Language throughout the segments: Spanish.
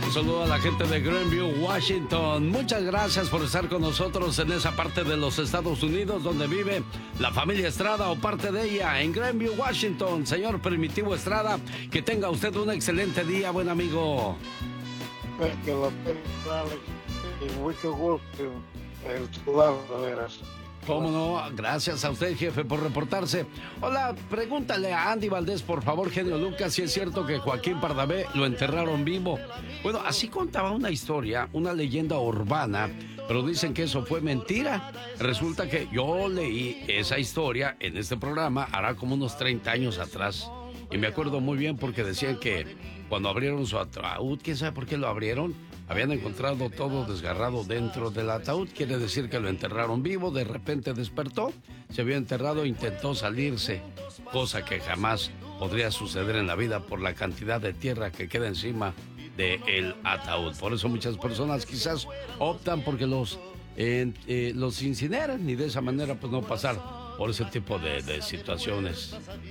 Un saludo a la gente de Greenview, Washington. Muchas gracias por estar con nosotros en esa parte de los Estados Unidos donde vive la familia Estrada o parte de ella, en Greenview, Washington. Señor Primitivo Estrada, que tenga usted un excelente día, buen amigo. Que lo tenga, Alex, y mucho gusto en saludarlo, de veras. ¿Cómo no? Gracias a usted, jefe, por reportarse. Hola, pregúntale a Andy Valdés, por favor, genio Lucas, si es cierto que Joaquín Pardavé lo enterraron vivo. Bueno, así contaba una historia, una leyenda urbana, pero dicen que eso fue mentira. Resulta que yo leí esa historia en este programa hará como unos 30 años atrás. Y me acuerdo muy bien porque decían que cuando abrieron su ataúd, ¿quién sabe por qué lo abrieron? Habían encontrado todo desgarrado dentro del ataúd. Quiere decir que lo enterraron vivo. De repente despertó, se había enterrado e intentó salirse. Cosa que jamás podría suceder en la vida por la cantidad de tierra que queda encima del ataúd. Por eso muchas personas quizás optan porque los incineran y de esa manera pues no pasar por ese tipo de situaciones.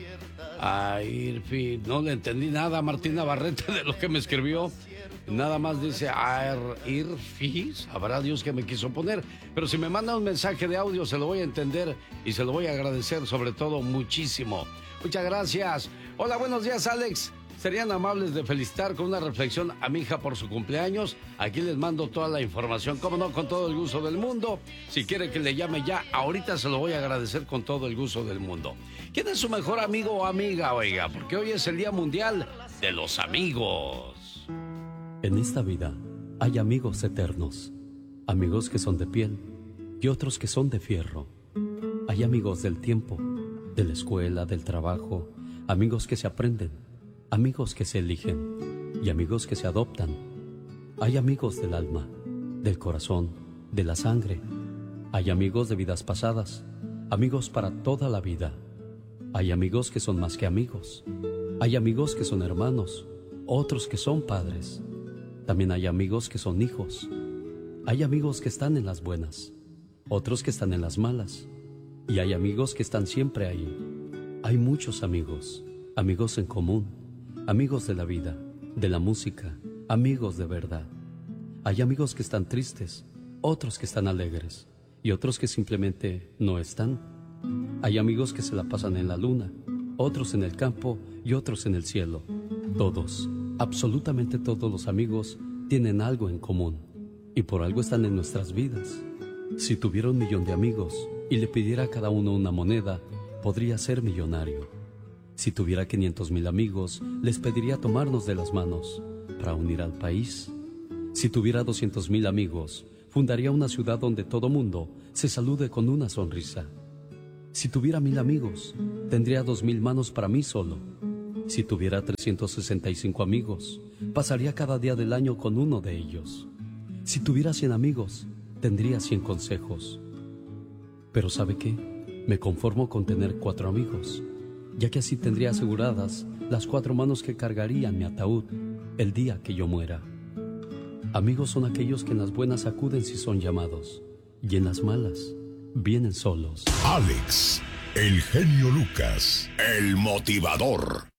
Ay, Irfi, no le entendí nada a Martina Barreta de lo que me escribió. Nada más dice Irfi, sabrá Dios qué me quiso poner. Pero si me manda un mensaje de audio se lo voy a entender y se lo voy a agradecer sobre todo muchísimo. Muchas gracias. Hola, buenos días, Alex. ¿Serían amables de felicitar con una reflexión a mi hija por su cumpleaños? Aquí les mando toda la información, cómo no, con todo el gusto del mundo. Si quiere que le llame ya, ahorita se lo voy a agradecer con todo el gusto del mundo. ¿Quién es su mejor amigo o amiga, oiga? Porque hoy es el Día Mundial de los Amigos. En esta vida hay amigos eternos, amigos que son de piel y otros que son de fierro. Hay amigos del tiempo, de la escuela, del trabajo, amigos que se aprenden, amigos que se eligen y amigos que se adoptan. Hay amigos del alma, del corazón, de la sangre. Hay amigos de vidas pasadas, amigos para toda la vida. Hay amigos que son más que amigos. Hay amigos que son hermanos, otros que son padres. También hay amigos que son hijos. Hay amigos que están en las buenas, otros que están en las malas. Y hay amigos que están siempre ahí. Hay muchos amigos, amigos en común, amigos de la vida, de la música, amigos de verdad. Hay amigos que están tristes, otros que están alegres y otros que simplemente no están. Hay amigos que se la pasan en la luna, otros en el campo y otros en el cielo. Todos, absolutamente todos los amigos tienen algo en común y por algo están en nuestras vidas. Si tuviera 1 millón de amigos y le pidiera a cada uno una moneda, podría ser millonario. Si tuviera 500,000 amigos, les pediría tomarnos de las manos para unir al país. Si tuviera 200,000 amigos, fundaría una ciudad donde todo mundo se salude con una sonrisa. Si tuviera 1,000 amigos, tendría 2,000 manos para mí solo. Si tuviera 365 amigos, pasaría cada día del año con uno de ellos. Si tuviera 100 amigos, tendría 100 consejos. Pero ¿sabe qué? Me conformo con tener 4 amigos, ya que así tendría aseguradas las 4 manos que cargarían mi ataúd el día que yo muera. Amigos son aquellos que en las buenas acuden si son llamados, y en las malas vienen solos. Alex, el genio Lucas, el motivador.